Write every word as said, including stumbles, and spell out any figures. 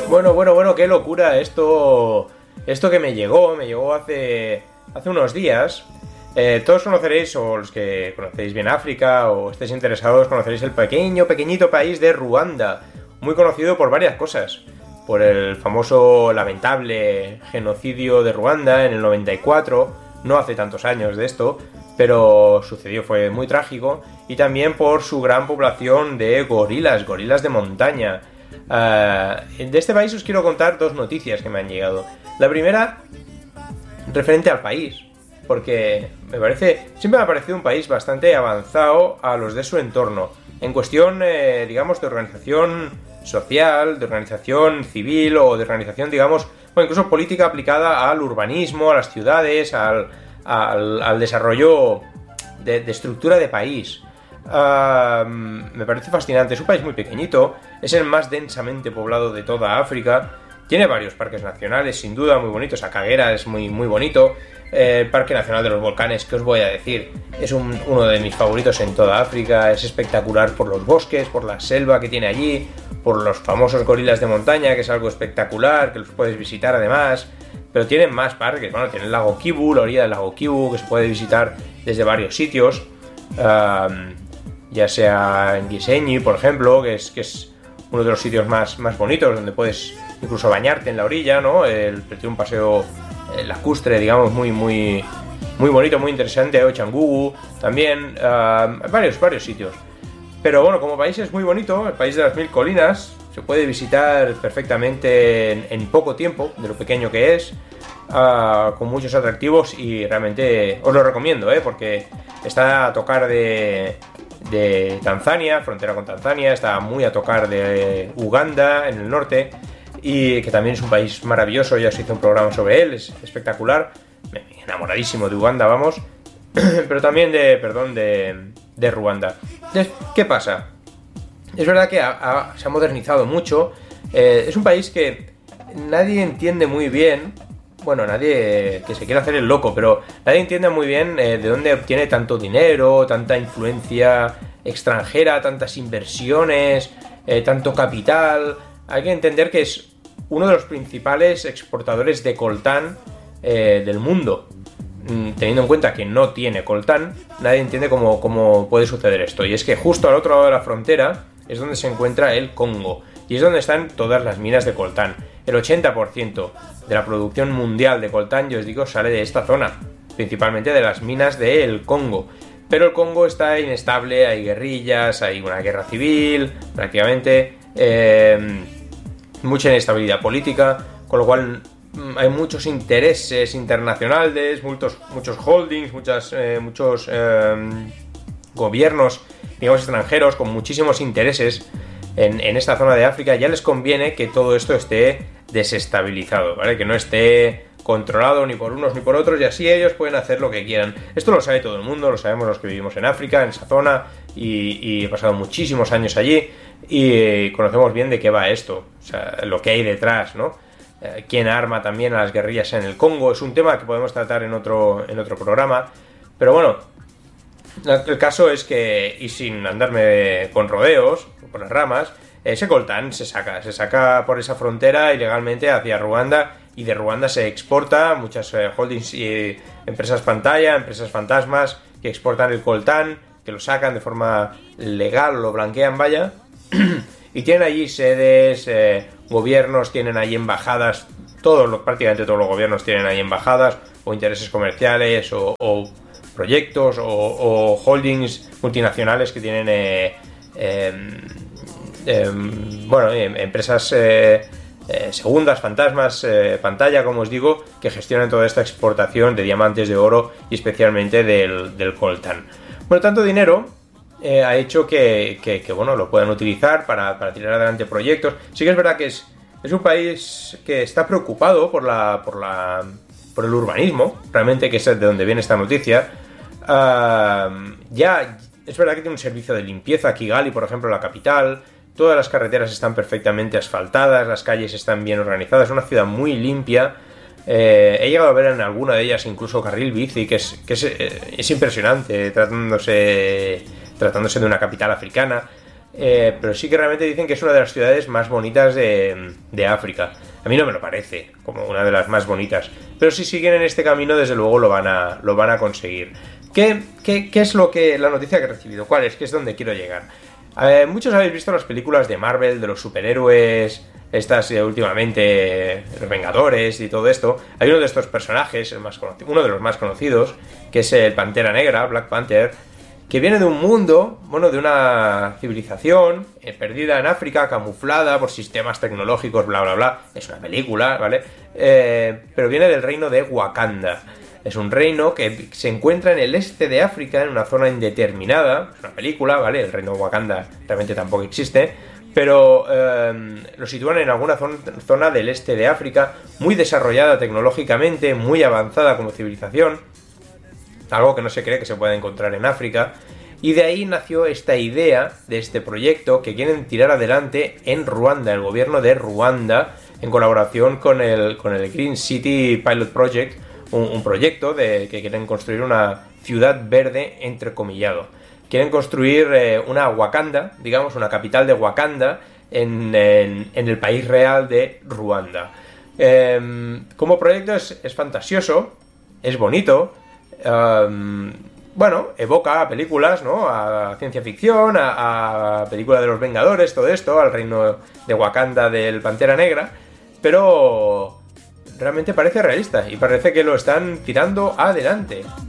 Bueno, bueno, bueno, qué locura esto, esto que me llegó, me llegó hace, hace unos días. Eh, todos conoceréis, o los que conocéis bien África, o estéis interesados, conoceréis el pequeño, pequeñito país de Ruanda, muy conocido por varias cosas. Por el famoso, lamentable genocidio de Ruanda en el noventa y cuatro, no hace tantos años de esto, pero sucedió, fue muy trágico, y también por su gran población de gorilas, gorilas de montaña. Uh, de este país os quiero contar dos noticias que me han llegado. La primera, referente al país, porque me parece, siempre me ha parecido un país bastante avanzado a los de su entorno, en cuestión, eh, digamos, de organización social, de organización civil o de organización, digamos, o incluso política aplicada al urbanismo, a las ciudades, al, al, al desarrollo de, de estructura de país. Uh, me parece fascinante. Es un país muy pequeñito, es el más densamente poblado de toda África, tiene varios parques nacionales, sin duda, muy bonitos. Akagera es muy, muy bonito. Eh, el Parque Nacional de los Volcanes, ¿qué os voy a decir? Es un, uno de mis favoritos en toda África. Es espectacular por los bosques, por la selva que tiene allí, por los famosos gorilas de montaña, que es algo espectacular, que los puedes visitar además. Pero tienen más parques, bueno, tiene el lago Kivu, la orilla del lago Kivu, que se puede visitar desde varios sitios. Uh, ya sea en Gisenyi, por ejemplo, que es, que es uno de los sitios más, más bonitos, donde puedes incluso bañarte en la orilla, ¿no? El, tiene un paseo eh, lacustre, digamos, muy, muy, muy bonito, muy interesante. Ochangugu también, uh, varios, varios sitios. Pero bueno, como país es muy bonito, el país de las mil colinas, se puede visitar perfectamente en, en poco tiempo, de lo pequeño que es, uh, con muchos atractivos, y realmente os lo recomiendo, ¿eh? Porque está a tocar de... de Tanzania, frontera con Tanzania, está muy a tocar de Uganda, en el norte, y que también es un país maravilloso. Ya se hizo un programa sobre él, es espectacular, enamoradísimo de Uganda, vamos, pero también de, perdón, de, de Ruanda. Entonces, ¿qué pasa? Es verdad que ha, ha, se ha modernizado mucho, eh, es un país que nadie entiende muy bien. Bueno, nadie que se quiera hacer el loco, pero nadie entiende muy bien eh, de dónde obtiene tanto dinero, tanta influencia extranjera, tantas inversiones, eh, tanto capital. Hay que entender que es uno de los principales exportadores de coltán eh, del mundo. Mm, teniendo en cuenta que no tiene coltán, nadie entiende cómo, cómo puede suceder esto. Y es que justo al otro lado de la frontera es donde se encuentra el Congo, y es donde están todas las minas de coltán. El ochenta por ciento de la producción mundial de coltán, yo os digo, sale de esta zona, principalmente de las minas del Congo. Pero el Congo está inestable, hay guerrillas, hay una guerra civil, prácticamente, eh, mucha inestabilidad política, con lo cual hay muchos intereses internacionales, muchos, muchos holdings, muchas, eh, muchos eh, gobiernos, digamos, extranjeros con muchísimos intereses en, en esta zona de África. Ya les conviene que todo esto esté desestabilizado, ¿vale? Que no esté controlado ni por unos ni por otros, y así ellos pueden hacer lo que quieran. Esto lo sabe todo el mundo, lo sabemos los que vivimos en África, en esa zona, y, y he pasado muchísimos años allí, y conocemos bien de qué va esto, o sea, lo que hay detrás, ¿no? Eh, quién arma también a las guerrillas en el Congo, es un tema que podemos tratar en otro, en otro programa, pero bueno, el caso es que, y sin andarme con rodeos, por las ramas, ese coltán se saca, se saca por esa frontera ilegalmente hacia Ruanda, y de Ruanda se exporta muchas eh, holdings y eh, empresas pantalla, empresas fantasmas que exportan el coltán, que lo sacan de forma legal, lo blanquean, vaya, y tienen allí sedes, eh, gobiernos, tienen allí embajadas, todos los, prácticamente todos los gobiernos tienen ahí embajadas, o intereses comerciales, o, o proyectos, o, o holdings multinacionales que tienen eh, eh, eh, bueno, eh, empresas eh, eh, segundas, fantasmas, eh, pantalla, como os digo, que gestionan toda esta exportación de diamantes, de oro y especialmente del, del coltán. Bueno, tanto dinero eh, ha hecho que, que, que bueno, lo puedan utilizar para, para tirar adelante proyectos. Sí que es verdad que es, es un país que está preocupado por la, por la, por el urbanismo, realmente, que es de donde viene esta noticia. Uh, ya es verdad que tiene un servicio de limpieza, Kigali, por ejemplo, la capital. Todas las carreteras están perfectamente asfaltadas, las calles están bien organizadas, es una ciudad muy limpia. Eh, he llegado a ver en alguna de ellas incluso carril bici, que es, que es, eh, es impresionante, tratándose, tratándose de una capital africana. eh, pero sí que realmente dicen que es una de las ciudades más bonitas de, de África. A mí no me lo parece como una de las más bonitas, pero si siguen en este camino, desde luego lo van a, lo van a conseguir. ¿Qué, qué, qué es lo que la noticia que he recibido? ¿Cuál es? ¿Qué es donde quiero llegar? Eh, muchos habéis visto las películas de Marvel, de los superhéroes, estas eh, últimamente, los Vengadores y todo esto. Hay uno de estos personajes, el más conocido, uno de los más conocidos, que es el Pantera Negra, Black Panther, que viene de un mundo, bueno, de una civilización eh, perdida en África, camuflada por sistemas tecnológicos, bla, bla, bla. Es una película, ¿vale? Eh, pero viene del reino de Wakanda. Es un reino que se encuentra en el este de África, en una zona indeterminada. Es una película, ¿vale? El reino de Wakanda realmente tampoco existe, pero eh, lo sitúan en alguna zona, zona del este de África, muy desarrollada tecnológicamente, muy avanzada como civilización, algo que no se cree que se pueda encontrar en África, y de ahí nació esta idea de este proyecto que quieren tirar adelante en Ruanda, el gobierno de Ruanda, en colaboración con el, con el Green City Pilot Project, un, un proyecto de que quieren construir una ciudad verde entrecomillado. Quieren construir eh, una Wakanda, digamos, una capital de Wakanda en, en, en el país real de Ruanda. Eh, como proyecto es, es fantasioso, es bonito, eh, bueno, evoca a películas, ¿no? A ciencia ficción, a, a película de los Vengadores, todo esto, al reino de Wakanda del Pantera Negra, pero realmente parece realista y parece que lo están tirando adelante.